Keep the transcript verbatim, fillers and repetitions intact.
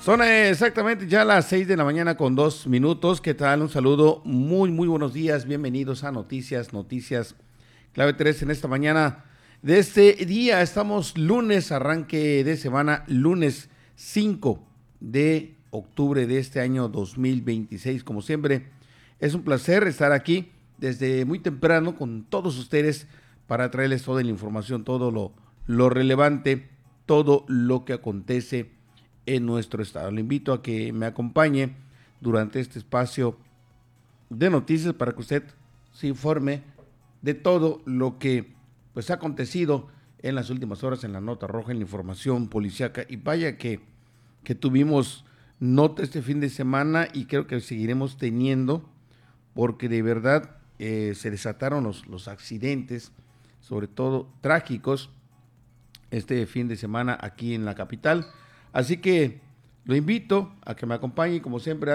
Son eh, exactamente ya las seis de la mañana con dos minutos. ¿Qué tal? Un saludo, muy, muy buenos días. Bienvenidos a Noticias, Noticias Clave tres en esta mañana de este día. Estamos lunes, arranque de semana, lunes cinco de octubre de este año dos mil veintiséis. Como siempre, es un placer estar aquí desde muy temprano con todos ustedes para traerles toda la información, todo lo, lo relevante, todo lo que acontece en nuestro estado. Le invito a que me acompañe durante este espacio de noticias para que usted se informe de todo lo que pues ha acontecido en las últimas horas en la nota roja, en la información policíaca. Y vaya que, que tuvimos nota este fin de semana y creo que seguiremos teniendo, porque de verdad eh, se desataron los, los accidentes, sobre todo trágicos, este fin de semana aquí en la capital. Así que lo invito a que me acompañe, como siempre,